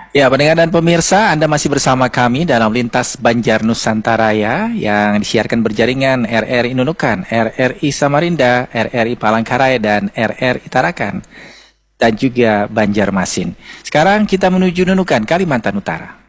Ya, pendengar dan pemirsa, Anda masih bersama kami dalam Lintas Banjar Nusantara ya, yang disiarkan berjaringan RRI Nunukan, RRI Samarinda, RRI Palangkaraya, dan RRI Tarakan, dan juga Banjarmasin. Sekarang kita menuju Nunukan, Kalimantan Utara.